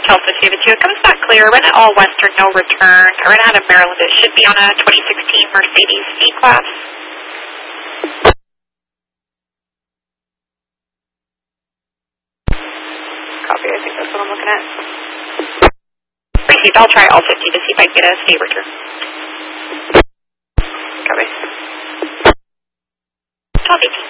Delta 2 to 2. It comes back clear. Ran at all Western, no return. I ran out of Maryland. It should be on a 2016 Mercedes C-Class. Copy, I think that's what I'm looking at. Received. I'll try all 50 to see if I can get a state return. Copy. Copy.